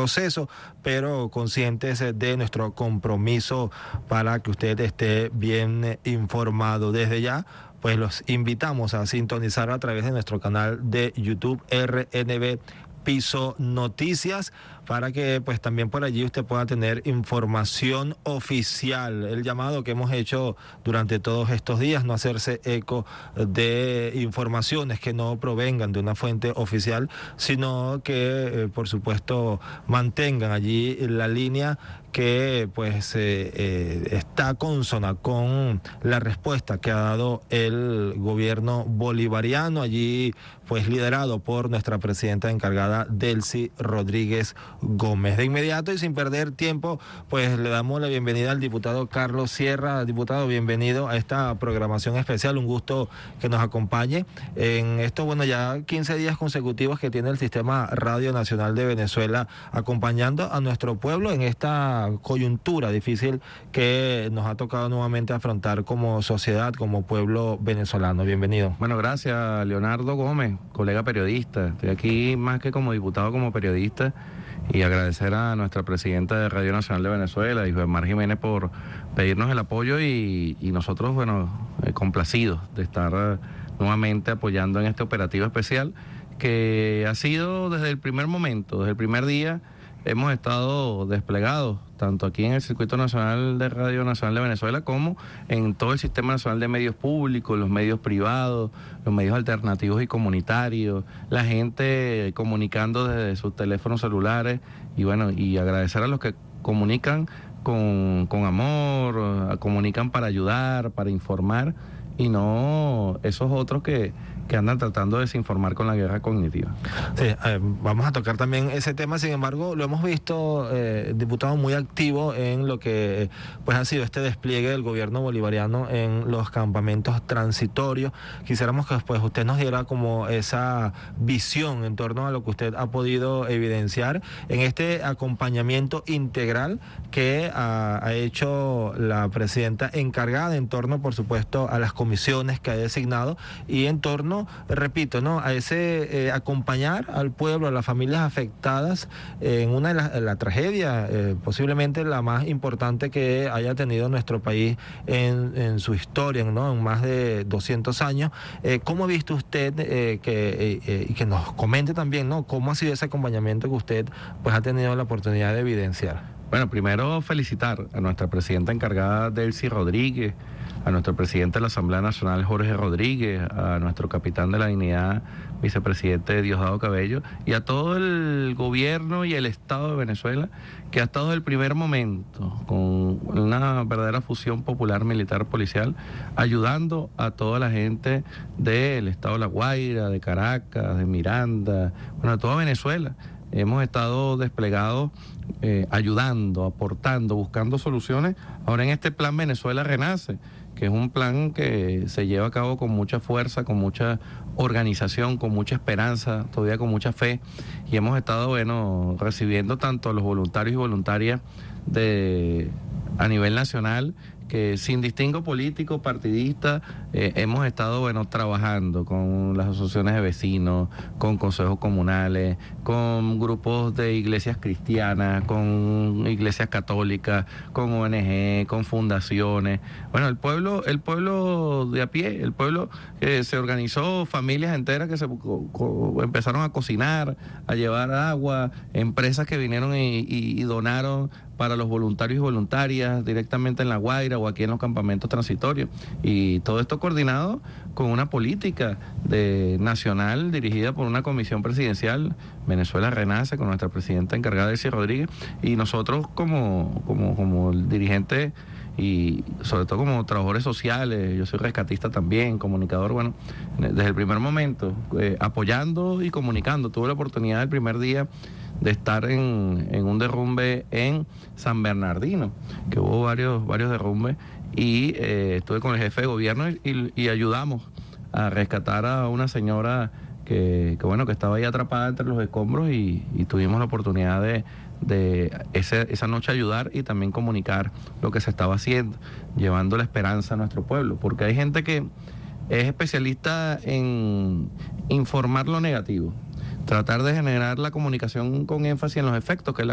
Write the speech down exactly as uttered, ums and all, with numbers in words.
proceso, pero conscientes de nuestro compromiso para que usted esté bien informado. Desde ya, pues los invitamos a sintonizar a través de nuestro canal de YouTube R N B Piso Noticias, para que pues también por allí usted pueda tener información oficial. El llamado que hemos hecho durante todos estos días, no hacerse eco de informaciones que no provengan de una fuente oficial, sino que eh, por supuesto mantengan allí la línea que pues eh, eh, está consona con la respuesta que ha dado el gobierno bolivariano, allí pues liderado por nuestra presidenta encargada Delcy Rodríguez Gómez. De inmediato y sin perder tiempo, pues le damos la bienvenida al diputado Carlos Sierra. Diputado, bienvenido a esta programación especial, un gusto que nos acompañe en estos, bueno, ya quince días consecutivos que tiene el Sistema Radio Nacional de Venezuela acompañando a nuestro pueblo en esta coyuntura difícil que nos ha tocado nuevamente afrontar como sociedad, como pueblo venezolano. Bienvenido. Bueno, gracias, Leonardo Gómez, colega periodista. Estoy aquí más que como diputado, como periodista, y agradecer a nuestra presidenta de Radio Nacional de Venezuela, Isabel Jiménez, por pedirnos el apoyo y, y nosotros, bueno, eh, complacidos de estar eh, nuevamente apoyando en este operativo especial que ha sido desde el primer momento, desde el primer día. Hemos estado desplegados tanto aquí en el Circuito Nacional de Radio Nacional de Venezuela como en todo el Sistema Nacional de Medios Públicos, los medios privados, los medios alternativos y comunitarios, la gente comunicando desde sus teléfonos celulares, y bueno, y agradecer a los que comunican con, con amor, comunican para ayudar, para informar, y no esos otros que, que andan tratando de desinformar con la guerra cognitiva. Sí, eh, vamos a tocar también ese tema. Sin embargo, lo hemos visto, eh, diputado, muy activo en lo que pues ha sido este despliegue del gobierno bolivariano en los campamentos transitorios. Quisiéramos que pues usted nos diera como esa visión en torno a lo que usted ha podido evidenciar en este acompañamiento integral que ha, ha hecho la presidenta encargada en torno, por supuesto, a las comisiones que ha designado y en torno, repito, ¿no?, a ese eh, acompañar al pueblo, a las familias afectadas eh, en una de las la tragedia, eh, posiblemente la más importante que haya tenido nuestro país en, en su historia, ¿no?, en más de doscientos años. Eh, ¿Cómo ha visto usted eh, que, eh, y que nos comente también, ¿no?, cómo ha sido ese acompañamiento que usted pues ha tenido la oportunidad de evidenciar? Bueno, primero felicitar a nuestra presidenta encargada, Delcy Rodríguez, a nuestro presidente de la Asamblea Nacional, Jorge Rodríguez, a nuestro capitán de la dignidad, vicepresidente Diosdado Cabello, y a todo el gobierno y el Estado de Venezuela, que ha estado desde el primer momento con una verdadera fusión popular, militar, policial, ayudando a toda la gente del Estado de La Guaira, de Caracas, de Miranda, bueno, de toda Venezuela. Hemos estado desplegados, eh, ayudando, aportando, buscando soluciones. Ahora en este plan Venezuela Renace, que es un plan que se lleva a cabo con mucha fuerza, con mucha organización, con mucha esperanza, todavía con mucha fe, y hemos estado, bueno, recibiendo tanto a los voluntarios y voluntarias de a nivel nacional, que sin distingo político, partidista, eh, hemos estado, bueno, trabajando con las asociaciones de vecinos, con consejos comunales, con grupos de iglesias cristianas, con iglesias católicas, con O N G, con fundaciones. Bueno, el pueblo, el pueblo de a pie, el pueblo que se organizó, familias enteras que se co, co, empezaron a cocinar, a llevar agua, empresas que vinieron y, y, y donaron para los voluntarios y voluntarias directamente en La Guaira o aquí en los campamentos transitorios, y todo esto coordinado con una política de nacional dirigida por una comisión presidencial, Venezuela Renace, con nuestra presidenta encargada, Delcy Rodríguez, y nosotros como, como, como dirigente y sobre todo como trabajadores sociales. Yo soy rescatista también, comunicador, bueno, desde el primer momento, eh, apoyando y comunicando. Tuve la oportunidad el primer día de estar en, en un derrumbe en San Bernardino, que hubo varios, varios derrumbes, y eh, estuve con el jefe de gobierno y, y ayudamos a rescatar a una señora que, que bueno, que estaba ahí atrapada entre los escombros, y, y tuvimos la oportunidad de, de ese, esa noche ayudar y también comunicar lo que se estaba haciendo, llevando la esperanza a nuestro pueblo, porque hay gente que es especialista en informar lo negativo, tratar de generar la comunicación con énfasis en los efectos, que es la